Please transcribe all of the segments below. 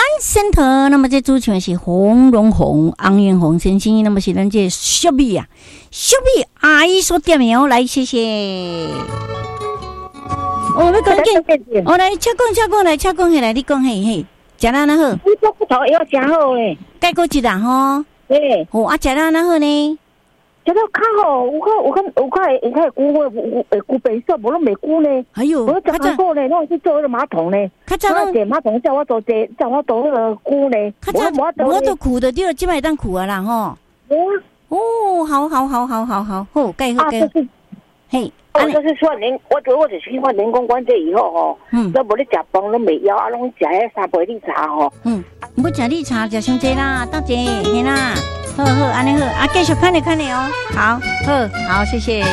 森特，那么这主持人是洪荣宏、昂元宏先生，那么是咱这小米啊，小米阿姨所点名来，谢谢。我要讲紧，我来请讲来，请讲起来，你讲嘿，食啦那好。 你这骨头要真好诶， 改过一啦吼。 对， 哦，啊，食啦那好呢？ 食到较好，有较久会久白色，无拢袂久呢。 哎呦， 我食较好呢，我去做迄个马桶呢。 较早我坐马桶叫我做迄个久呢。 较早我都苦的，对了，即摆当苦啊啦吼。哦，好，好，盖好。嘿。 就是说我就是去看人工关节以后吼，都无咧食饭，拢袂枵，拢食迄三杯绿茶吼。 唔好食绿茶，食伤济啦，大姐，嘿啦，好，安尼好，啊，继续看你哦，好，谢谢。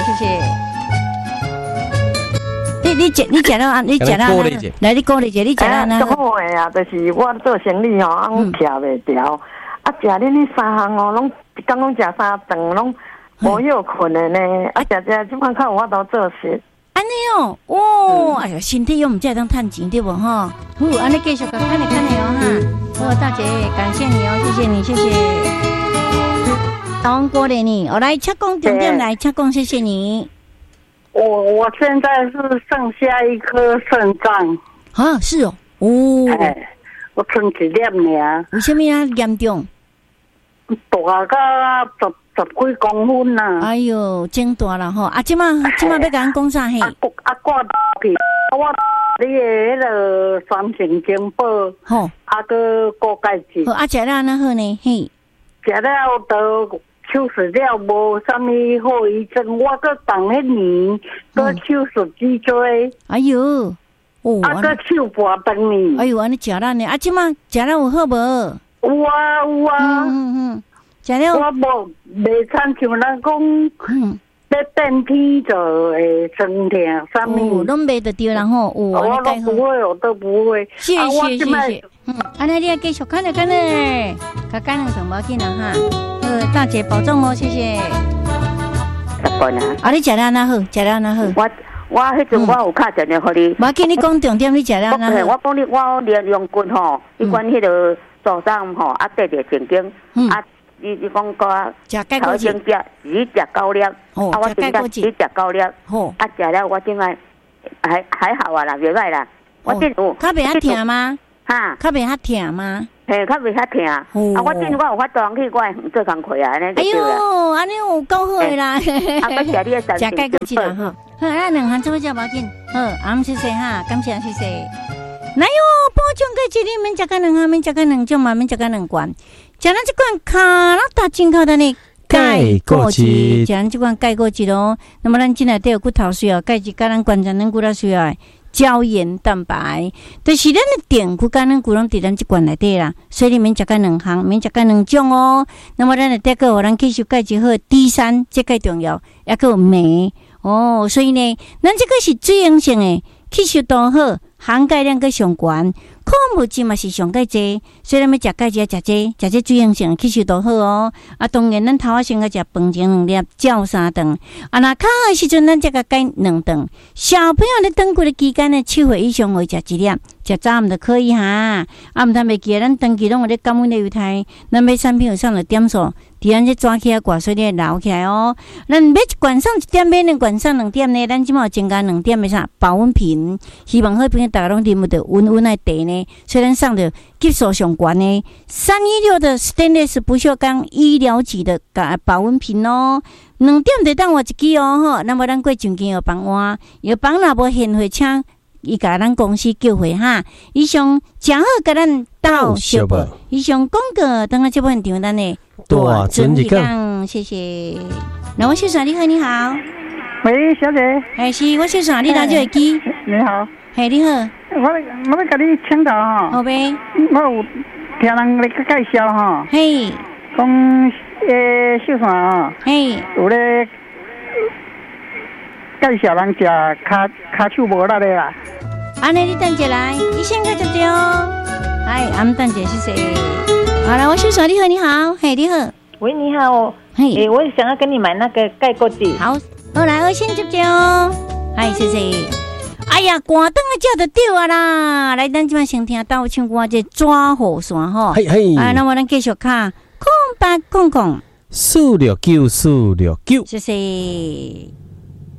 你食到啊？你食到啊？来，你鼓励者，你食到啊？ 最好诶啊，就是我做生理吼，我徛袂调，啊，食恁迄三项哦，拢一工拢食3顿，拢。无有困的呢，啊，食即款较有法度做事。 安尼哦，哎呀，身体又唔才当趁钱对不吼？好，安尼继续看你哦哈。好，大姐，感谢你哦，谢谢。当过来你，我来请讲重点来，请讲谢谢你。 我现在是剩下一颗肾脏。 啊，是哦， 哎，我剩一粒尔。 为什么啊严重？ 大到十几公分啦！ 哎呦，真大啦吼！啊，即马要甲咱讲啥嘿？ 挂去，我你的迄个酸性精宝， 吼， 个高钙质。 好，食了那好呢？嘿， 食了都手术了，无啥物后遗症。我个当迄年个手术脊椎。 哎呦， 个手拔断呢。 哎呦，安尼食了呢？啊，即马食了有好无？ 有啊。 食了我无袂参像咱讲，要电梯就会酸痛，啥物拢袂得对啦吼。 我都不会，我都不会。 谢谢。安尼你要继续看咧，甲干两层无紧啦哈。大姐保重哦，谢谢。啊，你食了那好， 我迄阵我有敲电话给你。 我跟你讲重点，你食了那好。 我讲你，我练用棍吼，你管迄个早上吼，啊缀着正经啊。你讲个头先食，你食高粒，我今仔你食高粒，啊食了我今仔还好啊啦，袂歹啦。我真有。 较袂遐疼吗？ 哈？ 较袂遐疼吗？ 嘿，较袂遐疼。啊，我真我有法度去我做工课啊，安尼就对啦。 哎呦，安尼有够好诶啦！ 啊，我食你诶三食钙骨质啦哈。好，咱两项做伙食无紧。好，谢谢哈，感谢谢谢。来哟，补充钙质，你免食个两项，免食个两种嘛，免食个两罐。食咱这款卡拉达进口的呢钙骨质，食咱这款钙骨质咯。那么咱今内底有骨头需要钙质，甲咱关节咱骨头需要胶原蛋白，就是咱的电骨甲咱骨拢伫咱这罐内底啦。所以你免食个两项，免食个两种哦。那么咱的第个，咱吸收钙质好，D3这个重要，也个有镁哦。所以呢，咱这个是水溶性的，吸收度好，含钙量个上悬。矿物质嘛是上钙济，所以咱要食钙质食这水溶性吸收度好哦。啊，当然咱头仔先个食饭前2粒，照3顿。啊，那较好的时阵，咱才个改2顿。小朋友咧长骨的期间呢，7岁以上会食1粒，食早暗就可以哈。啊，毋通袂记，咱长期拢有咧感染类油肽，咱买产品有上了点数，伫咱这抓起来挂水咧留起来哦。咱买一罐上1点，买2罐上2点呢，咱即马增加2点的啥保温瓶，希望好朋友大家拢啉得温的茶呢。虽然上的级数上悬呢，316的 stainless 不锈钢医疗级的保温瓶哦，2点就当我一支哦吼。那么咱过证件有帮我，有帮若无现货，请伊甲咱公司叫回哈。以上正好甲咱到小报，以上广告等下这部分场咱的大整理讲，谢谢。那我小爽你好，你好。 喂，小姐。 哎，是我小爽，你拿这个机。 你好。 嘿，你好。 我要甲你请教哈。 好呗。 我有听人咧介绍哈。 嘿。 讲小爽啊。 嘿。 有咧介绍人食骹手无力的啦。 安尼你等下来，你先开就对哦。哎，俺们等下谢谢。好了，我小爽你好，你好，嘿，你好。 喂，你好。嘿，我想要跟你买那个钙骨质。 好，来，我先接哦。哎，谢谢。 哎呀，关灯啊，叫就对啊啦！来，咱即摆先听到唱歌这抓雨伞吼。 嘿嘿。 啊，那么咱继续看，空白空空。 469，469。 谢谢。